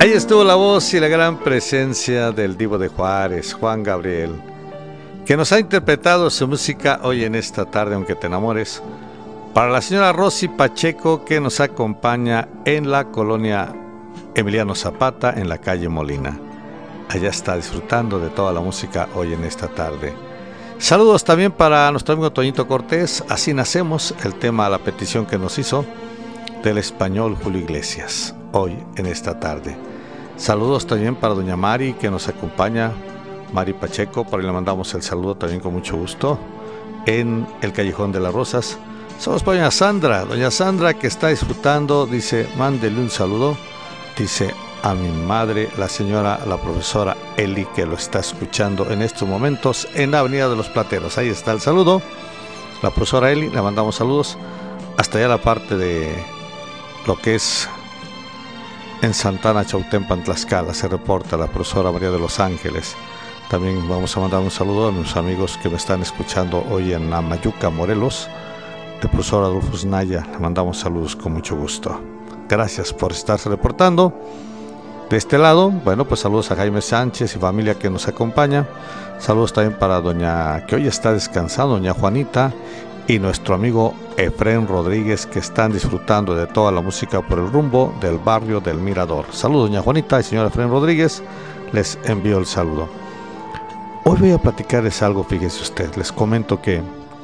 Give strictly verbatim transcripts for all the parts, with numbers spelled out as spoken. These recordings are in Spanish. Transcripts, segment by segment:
Ahí estuvo la voz y la gran presencia del Divo de Juárez, Juan Gabriel, que nos ha interpretado su música hoy en esta tarde, aunque te enamores, para la señora Rosy Pacheco, que nos acompaña en la colonia Emiliano Zapata, en la calle Molina. Allá está disfrutando de toda la música hoy en esta tarde. Saludos también para nuestro amigo Toñito Cortés, Así Nacemos, el tema a la petición que nos hizo del español Julio Iglesias, hoy en esta tarde. Saludos también para doña Mari, que nos acompaña, Mari Pacheco, por ahí le mandamos el saludo también con mucho gusto, en el Callejón de las Rosas. Saludos para doña Sandra, doña Sandra que está disfrutando, dice, mándele un saludo, dice a mi madre, la señora, la profesora Eli, que lo está escuchando en estos momentos en la Avenida de los Plateros. Ahí está el saludo, la profesora Eli, le mandamos saludos hasta allá la parte de lo que es en Santana, Chautempan, Tlaxcala. Se reporta la profesora María de los Ángeles. También vamos a mandar un saludo a mis amigos que me están escuchando hoy en Amayuca, Morelos. El profesor Adolfo Naya, le mandamos saludos con mucho gusto. Gracias por estarse reportando. De este lado, bueno, pues saludos a Jaime Sánchez y familia que nos acompaña. Saludos también para doña, que hoy está descansando, doña Juanita, y nuestro amigo Efrén Rodríguez, que están disfrutando de toda la música por el rumbo del barrio del Mirador. Saludos, doña Juanita y señor Efrén Rodríguez, les envío el saludo. Hoy voy a platicarles algo, fíjese usted, les comento que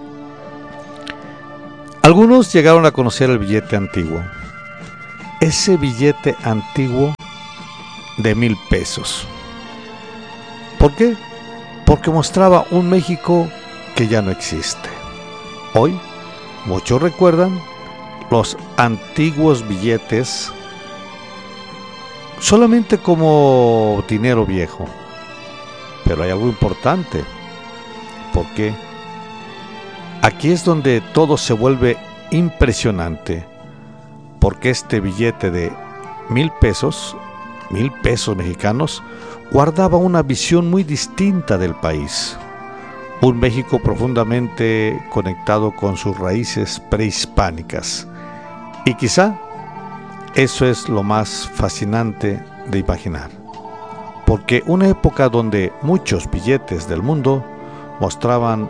algunos llegaron a conocer el billete antiguo. Ese billete antiguo de mil pesos. ¿Por qué? Porque mostraba un México que ya no existe. Hoy, muchos recuerdan los antiguos billetes solamente como dinero viejo. Pero hay algo importante. ¿Por qué? Aquí es donde todo se vuelve impresionante. Porque este billete de mil pesos, mil pesos mexicanos, guardaba una visión muy distinta del país. Un México profundamente conectado con sus raíces prehispánicas. Y quizá eso es lo más fascinante de imaginar. Porque una época donde muchos billetes del mundo mostraban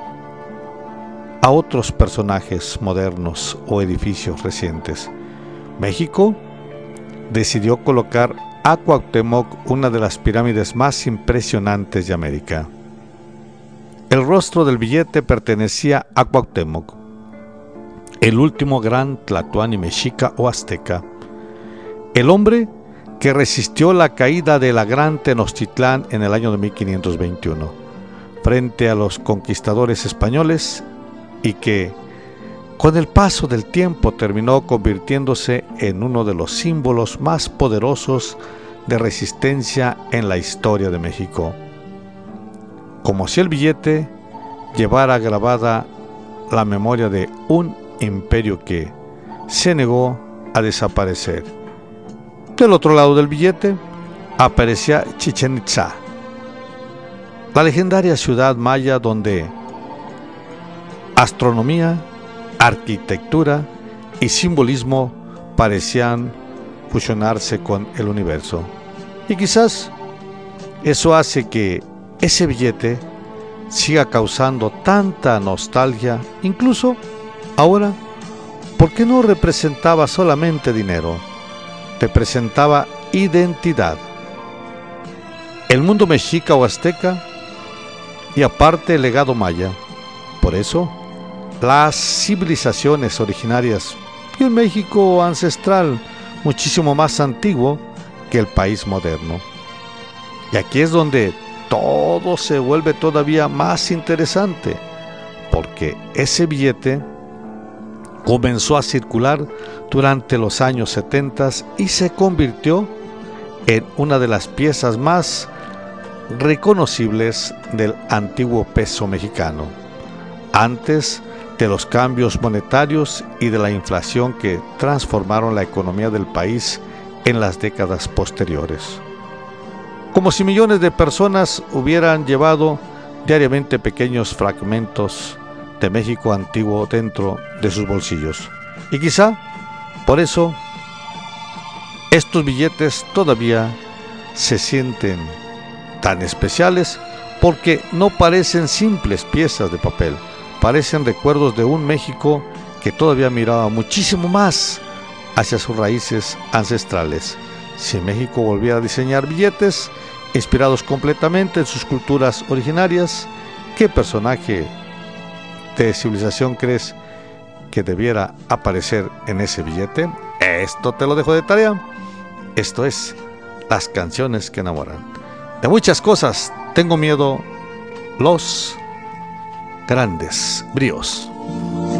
a otros personajes modernos o edificios recientes, México decidió colocar a Cuauhtémoc, una de las pirámides más impresionantes de América. El rostro del billete pertenecía a Cuauhtémoc, el último gran tlatoani mexica o azteca, el hombre que resistió la caída de la gran Tenochtitlán en el año de mil quinientos veintiuno, frente a los conquistadores españoles, y que, con el paso del tiempo, terminó convirtiéndose en uno de los símbolos más poderosos de resistencia en la historia de México. Como si el billete llevara grabada la memoria de un imperio que se negó a desaparecer. Del otro lado del billete aparecía Chichén Itzá, la legendaria ciudad maya donde astronomía, arquitectura y simbolismo parecían fusionarse con el universo. Y quizás eso hace que ese billete siga causando tanta nostalgia, incluso ahora, porque no representaba solamente dinero, representaba identidad. El mundo mexica o azteca y aparte el legado maya. Por eso, las civilizaciones originarias y un México ancestral muchísimo más antiguo que el país moderno. Y aquí es donde todo se vuelve todavía más interesante, porque ese billete comenzó a circular durante los años setenta y se convirtió en una de las piezas más reconocibles del antiguo peso mexicano, antes de los cambios monetarios y de la inflación que transformaron la economía del país en las décadas posteriores. Como si millones de personas hubieran llevado diariamente pequeños fragmentos de México antiguo dentro de sus bolsillos. Y quizá, por eso, estos billetes todavía se sienten tan especiales porque no parecen simples piezas de papel, parecen recuerdos de un México que todavía miraba muchísimo más hacia sus raíces ancestrales. Si México volviera a diseñar billetes inspirados completamente en sus culturas originarias, ¿qué personaje de civilización crees que debiera aparecer en ese billete? Esto te lo dejo de tarea. Esto es las canciones que enamoran. De muchas cosas tengo miedo, los grandes bríos.